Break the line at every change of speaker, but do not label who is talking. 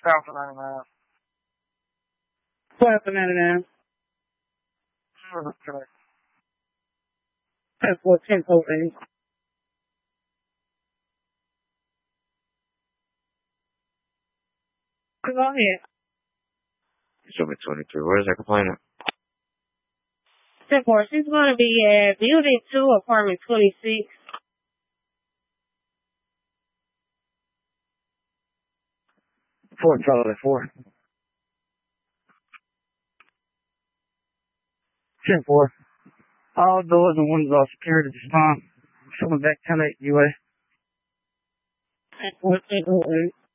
South of 99.
South of 99.
Correct.
10-4, 10-4, Go ahead.
Show me 23. Where is that complainant?
10-4. She's going to be at Building 2, Apartment 26.
Charlie 4. 10-4. All doors and windows are secured at this time. Coming back 10-8 UA.
10-4, 10-4.